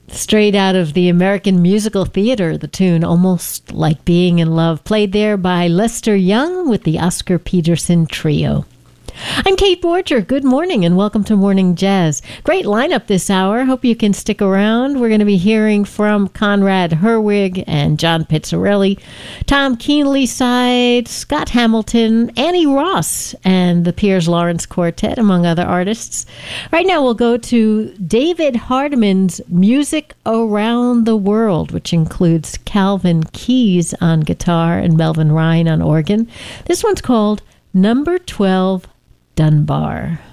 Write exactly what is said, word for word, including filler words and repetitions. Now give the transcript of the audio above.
Straight out of the American Musical Theater, the tune Almost Like Being in Love, played there by Lester Young with the Oscar Peterson Trio. I'm Kate Borger. Good morning and welcome to Morning Jazz. Great lineup this hour. Hope you can stick around. We're going to be hearing from Conrad Herwig and John Pizzarelli, Tom Keenly side, Scott Hamilton, Annie Ross, and the Piers Lawrence Quartet, among other artists. Right now we'll go to David Hardiman's Music Around the World, which includes Calvin Keys on guitar and Melvin Ryan on organ. This one's called Number twelve Dunbar.